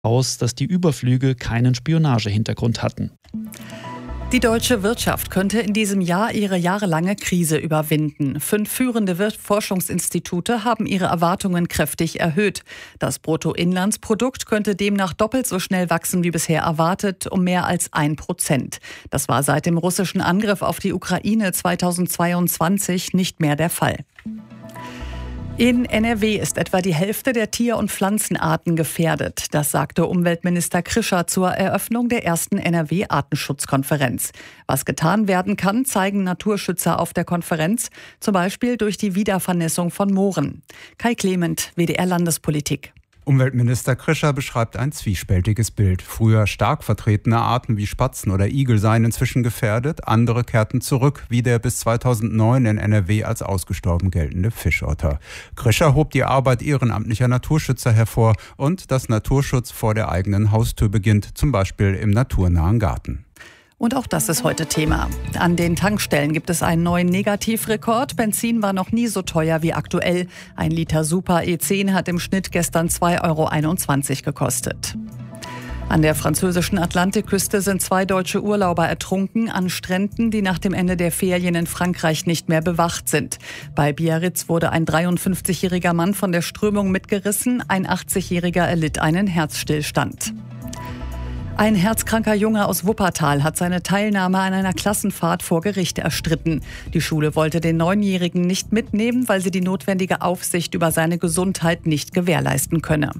aus, dass die Überflüge keinen Spionagehintergrund hatten. Die deutsche Wirtschaft könnte in diesem Jahr ihre jahrelange Krise überwinden. 5 führende Forschungsinstitute haben ihre Erwartungen kräftig erhöht. Das Bruttoinlandsprodukt könnte demnach doppelt so schnell wachsen wie bisher erwartet, um mehr als 1%. Das war seit dem russischen Angriff auf die Ukraine 2022 nicht mehr der Fall. In NRW ist etwa die Hälfte der Tier- und Pflanzenarten gefährdet. Das sagte Umweltminister Krischer zur Eröffnung der ersten NRW-Artenschutzkonferenz. Was getan werden kann, zeigen Naturschützer auf der Konferenz, zum Beispiel durch die Wiedervernässung von Mooren. Kai Clement, WDR Landespolitik. Umweltminister Krischer beschreibt ein zwiespältiges Bild. Früher stark vertretene Arten wie Spatzen oder Igel seien inzwischen gefährdet. Andere kehrten zurück, wie der bis 2009 in NRW als ausgestorben geltende Fischotter. Krischer hob die Arbeit ehrenamtlicher Naturschützer hervor und dass Naturschutz vor der eigenen Haustür beginnt, zum Beispiel im naturnahen Garten. Und auch das ist heute Thema. An den Tankstellen gibt es einen neuen Negativrekord. Benzin war noch nie so teuer wie aktuell. 1 Liter Super E10 hat im Schnitt gestern 2,21 € gekostet. An der französischen Atlantikküste sind 2 deutsche Urlauber ertrunken an Stränden, die nach dem Ende der Ferien in Frankreich nicht mehr bewacht sind. Bei Biarritz wurde ein 53-jähriger Mann von der Strömung mitgerissen. Ein 80-jähriger erlitt einen Herzstillstand. Ein herzkranker Junge aus Wuppertal hat seine Teilnahme an einer Klassenfahrt vor Gericht erstritten. Die Schule wollte den 9-Jährigen nicht mitnehmen, weil sie die notwendige Aufsicht über seine Gesundheit nicht gewährleisten könne.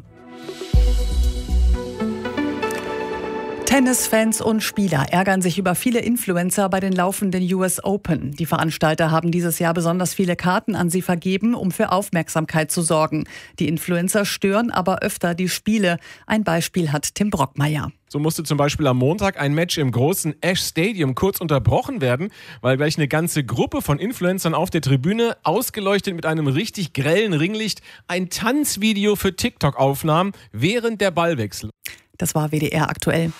Tennisfans und Spieler ärgern sich über viele Influencer bei den laufenden US Open. Die Veranstalter haben dieses Jahr besonders viele Karten an sie vergeben, um für Aufmerksamkeit zu sorgen. Die Influencer stören aber öfter die Spiele. Ein Beispiel hat Tim Brockmeier. So musste zum Beispiel am Montag ein Match im großen Ash Stadium kurz unterbrochen werden, weil gleich eine ganze Gruppe von Influencern auf der Tribüne, ausgeleuchtet mit einem richtig grellen Ringlicht, ein Tanzvideo für TikTok aufnahm während der Ballwechsel. Das war WDR aktuell.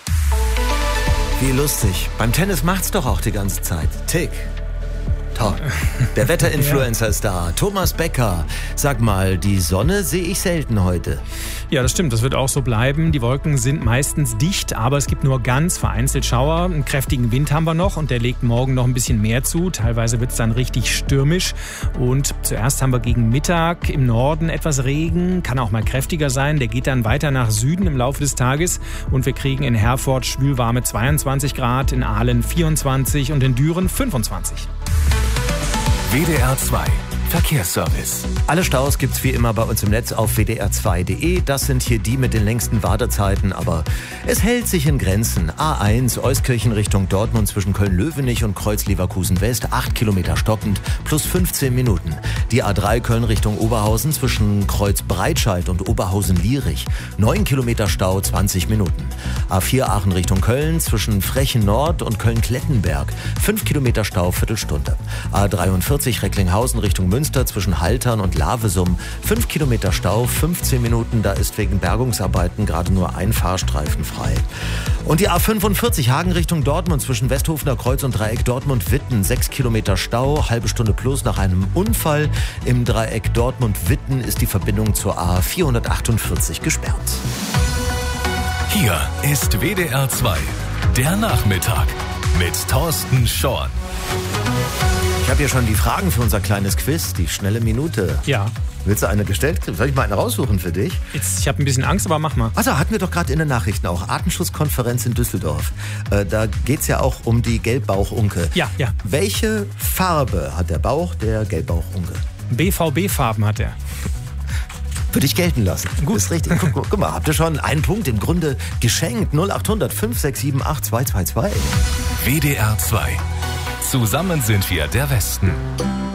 Wie lustig. Beim Tennis macht's doch auch die ganze Zeit. Tick. Tock. Der Wetterinfluencer ist da. Thomas Becker. Sag mal, die Sonne sehe ich selten heute. Ja, das stimmt. Das wird auch so bleiben. Die Wolken sind meistens dicht, aber es gibt nur ganz vereinzelt Schauer. Einen kräftigen Wind haben wir noch und der legt morgen noch ein bisschen mehr zu. Teilweise wird es dann richtig stürmisch. Und zuerst haben wir gegen Mittag im Norden etwas Regen. Kann auch mal kräftiger sein. Der geht dann weiter nach Süden im Laufe des Tages. Und wir kriegen in Herford schwülwarme 22 Grad, in Aalen 24 und in Düren 25. WDR 2 Verkehrsservice. Alle Staus gibt's wie immer bei uns im Netz auf wdr2.de. Das sind hier die mit den längsten Wartezeiten, aber es hält sich in Grenzen. A1 Euskirchen Richtung Dortmund zwischen Köln-Löwenich und Kreuz-Leverkusen West, 8 Kilometer stockend, plus 15 Minuten. Die A3 Köln Richtung Oberhausen zwischen Kreuz-Breitscheid und Oberhausen-Lierich, 9 Kilometer Stau, 20 Minuten. A4 Aachen Richtung Köln zwischen Frechen Nord und Köln-Klettenberg, 5 Kilometer Stau, Viertelstunde. A43 Recklinghausen Richtung Münster zwischen Haltern und Lavesum, 5 Kilometer Stau, 15 Minuten, da ist wegen Bergungsarbeiten gerade nur ein Fahrstreifen frei. Und die A45 Hagen Richtung Dortmund zwischen Westhofener Kreuz und Dreieck Dortmund-Witten, 6 Kilometer Stau, halbe Stunde plus nach einem Unfall. Im Dreieck Dortmund-Witten ist die Verbindung zur A448 gesperrt. Hier ist WDR 2, der Nachmittag mit Thorsten Schorn. Ich habe hier schon die Fragen für unser kleines Quiz, die schnelle Minute. Ja. Willst du eine gestellt? Soll ich mal eine raussuchen für dich? Ich habe ein bisschen Angst, aber mach mal. Also hatten wir doch gerade in den Nachrichten auch Artenschutzkonferenz in Düsseldorf. Da geht's ja auch um die Gelbbauchunke. Ja. Welche Farbe hat der Bauch der Gelbbauchunke? BVB-Farben hat er. Würde ich gelten lassen. Gut. Das ist richtig. Guck mal, habt ihr schon einen Punkt im Grunde geschenkt? 0800 567 8222. WDR 2. Zusammen sind wir der Westen.